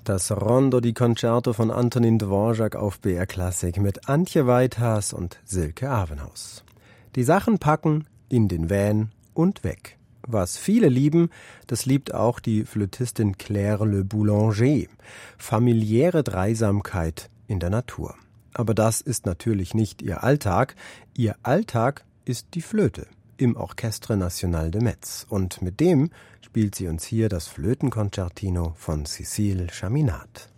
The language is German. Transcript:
Das Rondo di Concerto von Antonin Dvorak auf BR Klassik mit Antje Weithas und Silke Avenhaus. Die Sachen packen, in den Van und weg. Was viele lieben, das liebt auch die Flötistin Claire Le Boulanger. Familiäre Dreisamkeit in der Natur. Aber das ist natürlich nicht ihr Alltag. Ihr Alltag ist die Flöte im Orchestre National de Metz. Und mit dem spielt sie uns hier das Flötenkonzertino von Cécile Chaminade.